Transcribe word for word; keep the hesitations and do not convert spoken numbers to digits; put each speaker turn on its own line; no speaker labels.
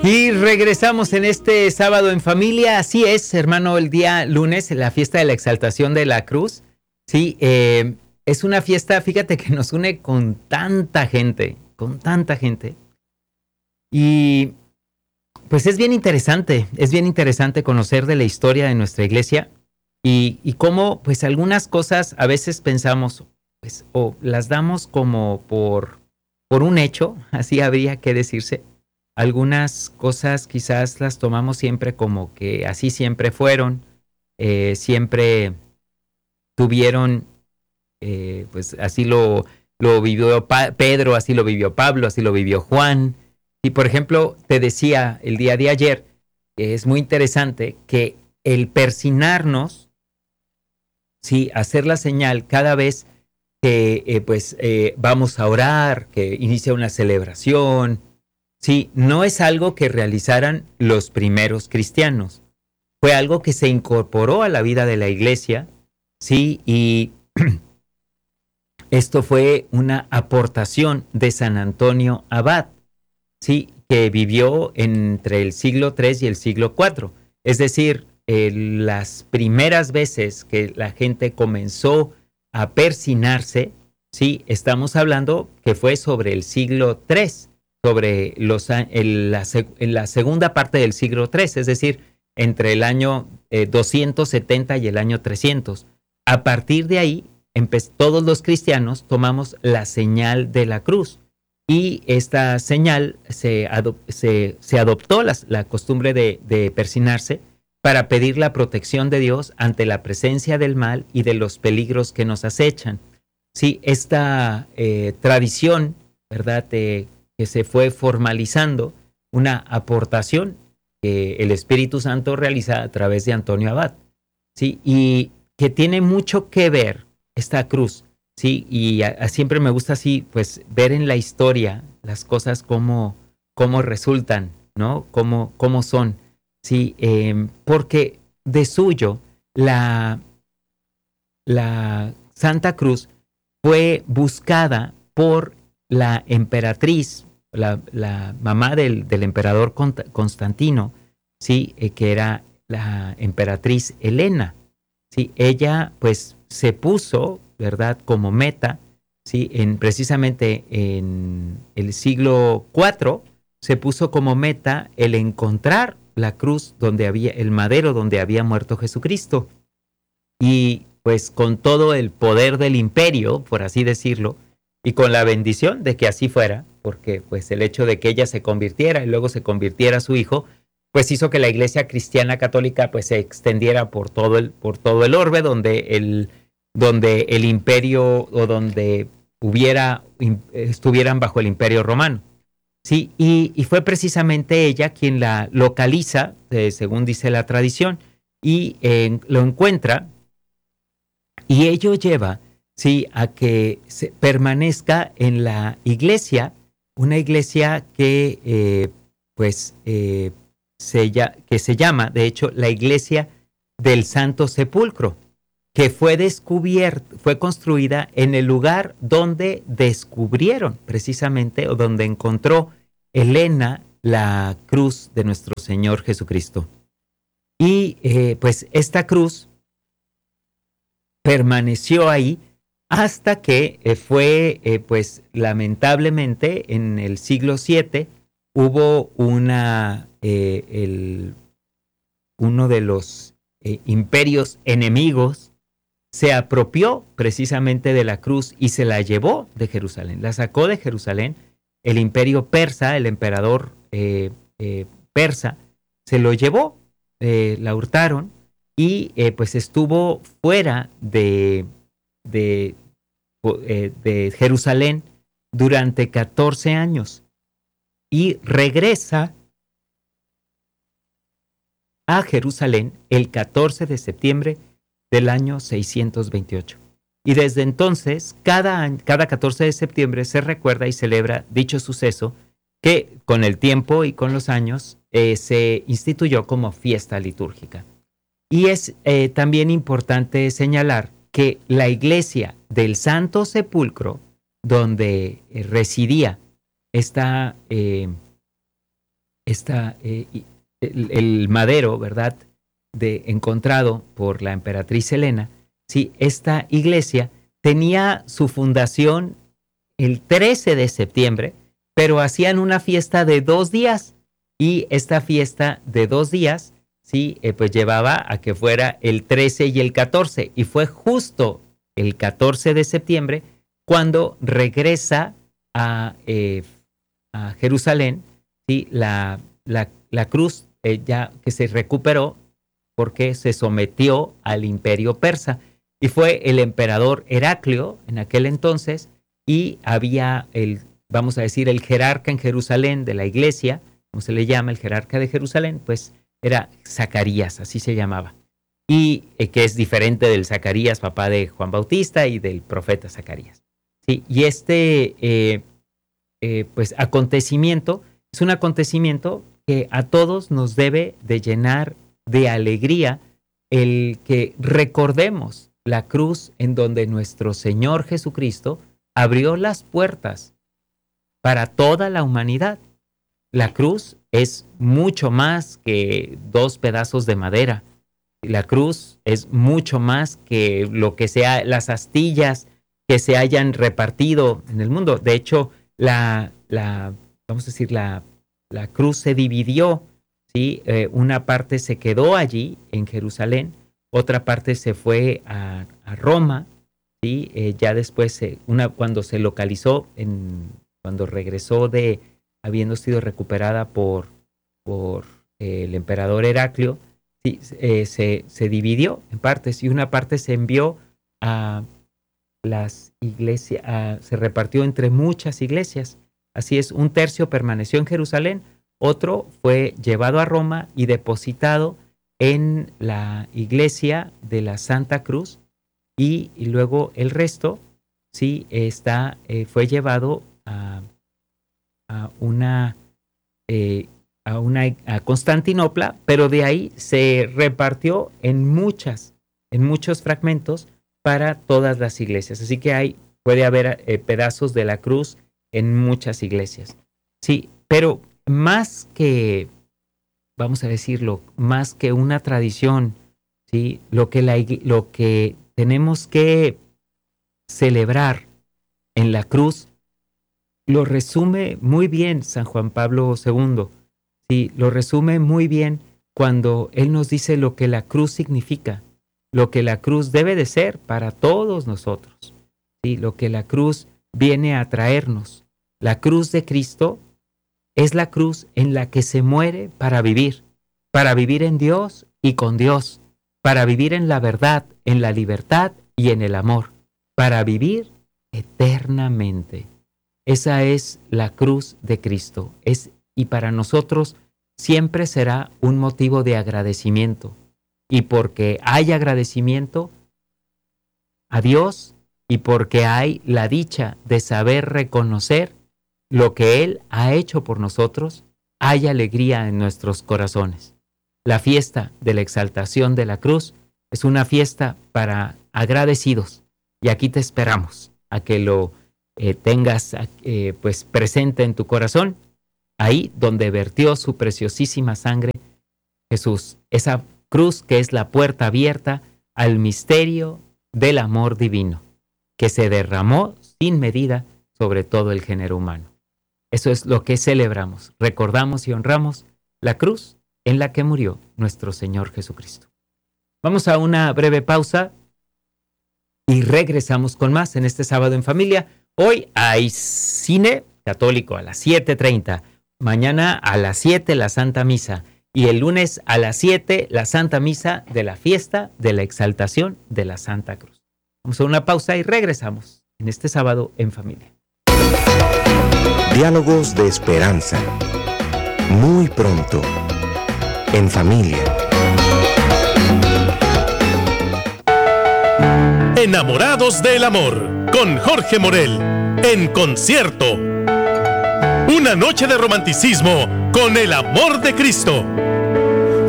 Y regresamos en este sábado en familia. Así es, hermano, el día lunes, la fiesta de la exaltación de la cruz. Sí, eh, es una fiesta, fíjate, que nos une con tanta gente, con tanta gente. Y pues es bien interesante, es bien interesante conocer de la historia de nuestra iglesia y, y cómo pues algunas cosas a veces pensamos, pues, o las damos como por, por un hecho, así habría que decirse. Algunas cosas quizás las tomamos siempre como que así siempre fueron, eh, siempre tuvieron, eh, pues así lo, lo vivió pa- Pedro, así lo vivió Pablo, así lo vivió Juan. Y por ejemplo, te decía el día de ayer, que es muy interesante que el persignarnos, sí, hacer la señal cada vez que eh, pues eh, vamos a orar, que inicia una celebración. Sí, no es algo que realizaran los primeros cristianos. Fue algo que se incorporó a la vida de la iglesia, sí, y esto fue una aportación de San Antonio Abad, sí, que vivió entre el siglo tres y el siglo cuatro. Es decir, eh, las primeras veces que la gente comenzó a persignarse, sí, estamos hablando que fue sobre el siglo tres, sobre los, en, la, en la segunda parte del siglo tres, es decir, entre el año eh, doscientos setenta y el año trescientos. A partir de ahí, todos los cristianos tomamos la señal de la cruz y esta señal se, adop se, se adoptó la, la costumbre de, de persignarse para pedir la protección de Dios ante la presencia del mal y de los peligros que nos acechan. Sí, esta eh, tradición, ¿verdad?, eh, que se fue formalizando, una aportación que el Espíritu Santo realiza a través de Antonio Abad, ¿sí? Y que tiene mucho que ver esta cruz, ¿sí? Y a, a siempre me gusta así, pues, ver en la historia las cosas como, como resultan, ¿no? Cómo, cómo son, ¿sí? Eh, porque de suyo la, la Santa Cruz fue buscada por la emperatriz, la, la mamá del, del emperador Constantino, ¿sí? Eh, que era la emperatriz Helena. ¿Sí? Ella pues se puso, ¿verdad?, como meta, ¿sí? En, precisamente en el siglo cuatro se puso como meta el encontrar la cruz donde había, el madero donde había muerto Jesucristo. Y pues con todo el poder del imperio, por así decirlo, y con la bendición de que así fuera, porque pues el hecho de que ella se convirtiera y luego se convirtiera a su hijo, pues hizo que la iglesia cristiana católica pues se extendiera por todo el, por todo el orbe, donde el, donde el imperio o donde hubiera, estuvieran bajo el imperio romano. Sí, y, y fue precisamente ella quien la localiza, eh, según dice la tradición, y eh, lo encuentra, y ello lleva, sí, a que se permanezca en la iglesia, una iglesia que eh, pues eh, se, que se llama, de hecho, la iglesia del Santo Sepulcro, que fue descubierta, fue construida en el lugar donde descubrieron precisamente, o donde encontró Helena la cruz de nuestro Señor Jesucristo. Y eh, pues esta cruz permaneció ahí hasta que eh, fue, eh, pues lamentablemente, en el siglo siete hubo una, eh, el, uno de los eh, imperios enemigos se apropió precisamente de la cruz y se la llevó de Jerusalén, la sacó de Jerusalén. El imperio persa, el emperador eh, eh, persa, se lo llevó, eh, la hurtaron y eh, pues estuvo fuera de, de, eh, de Jerusalén durante catorce años y regresa a Jerusalén el catorce de septiembre del año seiscientos veintiocho. Y desde entonces, cada, año, cada catorce de septiembre se recuerda y celebra dicho suceso que con el tiempo y con los años eh, se instituyó como fiesta litúrgica. Y es eh, también importante señalar que la iglesia del Santo Sepulcro, donde eh, residía esta, eh, esta, eh, el, el madero, ¿verdad?, de, encontrado por la emperatriz Helena, sí, esta iglesia tenía su fundación el trece de septiembre, pero hacían una fiesta de dos días, y esta fiesta de dos días, sí, eh, pues llevaba a que fuera el trece y el catorce, y fue justo el catorce de septiembre cuando regresa a, eh, a Jerusalén, sí, la, la, la cruz eh, ya que se recuperó porque se sometió al imperio persa, y fue el emperador Heraclio en aquel entonces, y había el, vamos a decir, el jerarca en Jerusalén de la iglesia, como se le llama, el jerarca de Jerusalén, pues era Zacarías, así se llamaba, y eh, que es diferente del Zacarías, papá de Juan Bautista, y del profeta Zacarías. Sí, y este eh, eh, pues acontecimiento es un acontecimiento que a todos nos debe de llenar de alegría, el que recordemos la cruz en donde nuestro Señor Jesucristo abrió las puertas para toda la humanidad. La cruz es mucho más que dos pedazos de madera. La cruz es mucho más que lo que sea las astillas que se hayan repartido en el mundo. De hecho, la, la vamos a decir, la, la cruz se dividió, ¿sí? Eh, una parte se quedó allí en Jerusalén, otra parte se fue a, a Roma, ¿sí? Eh, ya después, eh, una, cuando se localizó, en, cuando regresó de, habiendo sido recuperada por, por eh, el emperador Heraclio, sí, eh, se, se dividió en partes, y una parte se envió a las iglesias, a, se repartió entre muchas iglesias. Así es, un tercio permaneció en Jerusalén, otro fue llevado a Roma y depositado en la iglesia de la Santa Cruz, y, y luego el resto sí está, eh, fue llevado a, a una eh, a una a Constantinopla, pero de ahí se repartió en muchas, en muchos fragmentos para todas las iglesias. Así que hay, puede haber eh, pedazos de la cruz en muchas iglesias. Sí, pero más que, vamos a decirlo, más que una tradición, ¿sí? Lo que, la, lo que tenemos que celebrar en la cruz lo resume muy bien San Juan Pablo segundo. Sí, lo resume muy bien cuando él nos dice lo que la cruz significa, lo que la cruz debe de ser para todos nosotros, sí, lo que la cruz viene a traernos. La cruz de Cristo es la cruz en la que se muere para vivir, para vivir en Dios y con Dios, para vivir en la verdad, en la libertad y en el amor, para vivir eternamente. Esa es la cruz de Cristo, es, y para nosotros siempre será un motivo de agradecimiento. Y porque hay agradecimiento a Dios, y porque hay la dicha de saber reconocer lo que Él ha hecho por nosotros, hay alegría en nuestros corazones. La fiesta de la exaltación de la cruz es una fiesta para agradecidos, y aquí te esperamos a que lo eh, tengas eh, pues presente en tu corazón, ahí donde vertió su preciosísima sangre Jesús, esa cruz que es la puerta abierta al misterio del amor divino, que se derramó sin medida sobre todo el género humano. Eso es lo que celebramos, recordamos y honramos la cruz en la que murió nuestro Señor Jesucristo. Vamos a una breve pausa y regresamos con más en este sábado en familia. Hoy hay cine católico a las siete treinta, mañana a las siete la Santa Misa, y el lunes a las siete la Santa Misa de la fiesta de la exaltación de la Santa Cruz. Vamos a una pausa y regresamos en este sábado en familia.
Diálogos de esperanza. Muy pronto. En familia.
Enamorados del amor, con Jorge Morel, en concierto. Una noche de romanticismo con el amor de Cristo.